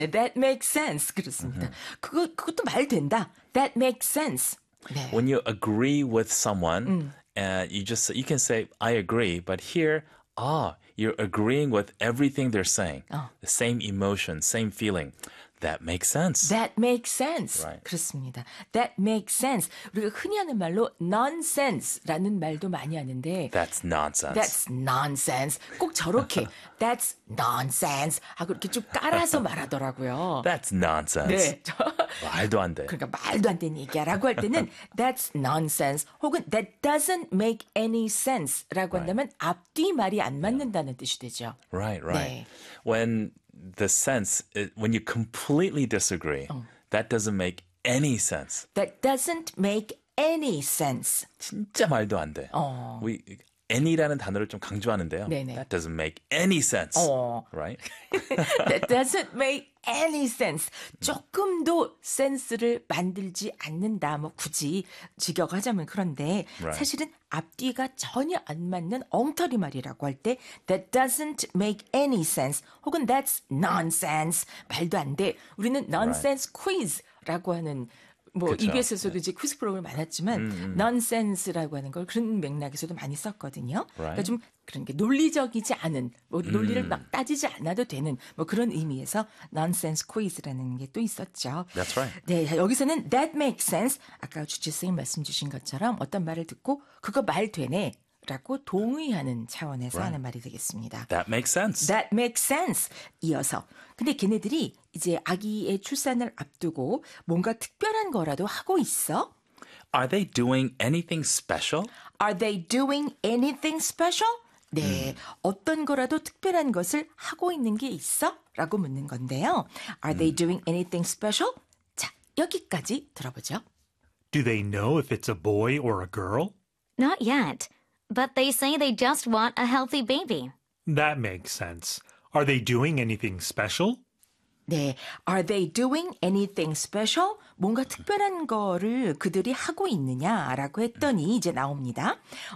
That makes sense. 그렇습니다. 그것도 말 된다. That makes sense. 네. When you agree with someone, you can say I agree, but here, you're agreeing with everything they're saying. The same emotion, same feeling. That makes sense. That makes sense. Right. 그렇습니다. That makes sense. 우리가 흔히 하는 말로 nonsense라는 말도 많이 하는데 That's nonsense. That's nonsense. 꼭 저렇게 That's nonsense 하고 이렇게 좀 깔아서 말하더라고요. That's nonsense. 네. 말도 안 돼. 그러니까 말도 안 되는 얘기야라고 할 때는 That's nonsense 혹은 That doesn't make any sense라고 한다면 앞뒤 말이 안 맞는다는 뜻이 되죠. Right. 네. When you completely disagree, that doesn't make any sense. That doesn't make any sense. 진짜 말도 안 돼. any라는 단어를 좀 강조하는데요. 네네. That doesn't make any sense. Right? That doesn't make any sense. 조금도 센스를 만들지 않는다. 뭐 굳이 직역하자면 그런데 Right. 사실은 앞뒤가 전혀 안 맞는 엉터리 말이라고 할 때 That doesn't make any sense. 혹은 That's nonsense. 말도 안 돼. 우리는 nonsense quiz라고 하는 뭐 그쵸. EBS에서도 이제 퀴즈 프로그램 많았지만 nonsense라고 하는 걸 그런 맥락에서도 많이 썼거든요. 그러니까 좀 그런 게 논리적이지 않은 뭐 논리를 막 따지지 않아도 되는 뭐 그런 의미에서 nonsense quiz라는 게 또 있었죠. That's right. 네, 여기서는 that makes sense. 아까 주치 선생님 말씀 주신 것처럼 어떤 말을 듣고 그거 말 되네. 라고 동의하는 차원에서 하는 말이 되겠습니다. That makes sense. That makes sense. 이어서. 근데 걔네들이 이제 아기의 출산을 앞두고 뭔가 특별한 거라도 하고 있어? Are they doing anything special? Are they doing anything special? 네. 어떤 거라도 특별한 것을 하고 있는 게 있어? 라고 묻는 건데요. Are they doing anything special? 자, 여기까지 들어보죠. Do they know if it's a boy or a girl? Not yet, but they say they just want a healthy baby. That makes sense. Are they doing anything special? 네, are they doing anything special? 뭔가 특별한 거를 그들이 하고 있느냐라고 했더니 이제 나옵니다.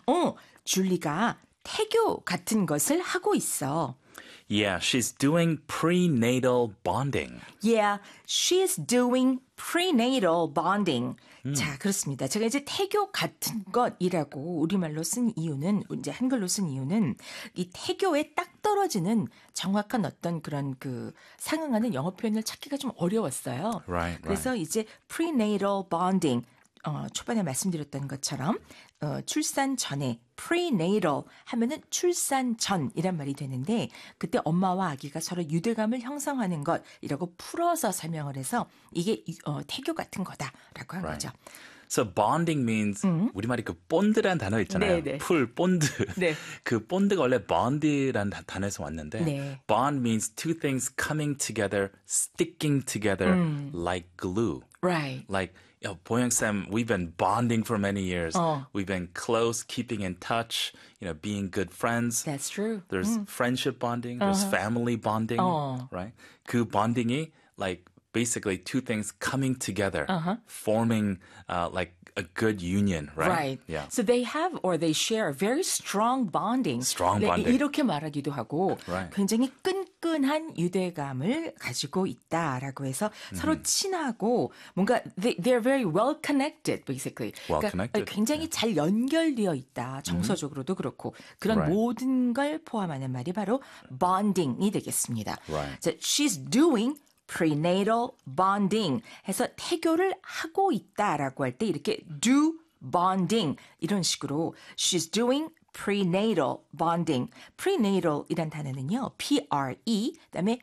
줄리가 태교 같은 것을 하고 있어. Yeah, she's doing prenatal bonding. Yeah, she's doing prenatal bonding. 자, 그렇습니다. 제가 이제 태교 같은 것이라고 우리말로 쓴 이유는, 이제 한글로 쓴 이유는 이 태교에 딱 떨어지는 정확한 어떤 그런 그 상응하는 영어 표현을 찾기가 좀 어려웠어요. Right. 그래서 이제 prenatal bonding, 초반에 말씀드렸던 것처럼 출산 전에 prenatal 하면은 출산 전이란 말이 되는데 그때 엄마와 아기가 서로 유대감을 형성하는 것이라고 풀어서 설명을 해서 이게 태교 같은 거다라고 한 거죠. So bonding means 우리말이 그 본드란 단어 있잖아요. 네네. 풀 본드. 네. 그 본드가 원래 bond란 단어에서 왔는데 네. bond means two things coming together, sticking together like glue. Right. Like 보영 쌤, we've been bonding for many years. We've been close, keeping in touch, being good friends. That's true. There's friendship bonding, there's family bonding, right? 그 bonding이 like basically two things coming together, forming like a good union, right? Right. Yeah. So they have or they share a very strong bonding. Strong 네, bonding. 이렇게 말하기도 하고 Right. 굉장히 끈끈한 유대감을 가지고 있다라고 해서 서로 친하고 뭔가 they're very well connected basically. Well 그러니까 connected. 굉장히 잘 연결되어 있다. 정서적으로도 그렇고 그런 Right. 모든 걸 포함하는 말이 바로 bonding이 되겠습니다. Right. So she's doing prenatal bonding 해서 태교를 하고 있다라고 할 때 이렇게 do bonding 이런 식으로 she's doing prenatal bonding. prenatal이란 단어는요. P-R-E 그다음에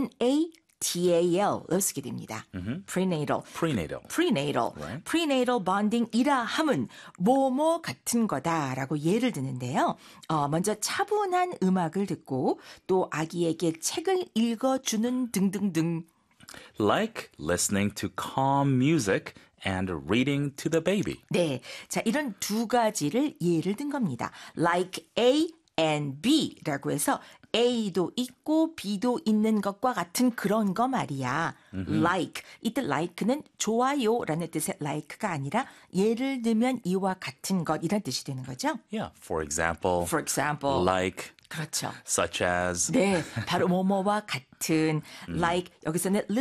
N-A-T-A-L로 쓰게 됩니다. prenatal. Prenatal. prenatal. Right. prenatal bonding이라 함은 뭐뭐 같은 거다라고 예를 드는데요. 먼저 차분한 음악을 듣고 또 아기에게 책을 읽어주는 등등등. Like listening to calm music and reading to the baby. 네, 자 이런 두 가지를 예를 든 겁니다. Like A and B라고 해서 A도 있고 B도 있는 것과 같은 그런 거 말이야. Like. 이때 like는 좋아요라는 뜻의 like가 아니라 예를 들면 이와 같은 것 이런 뜻이 되는 거죠. Yeah. For example, For example. like 그렇죠. such as 네, 바로 뭐뭐와 같은 like 여기서는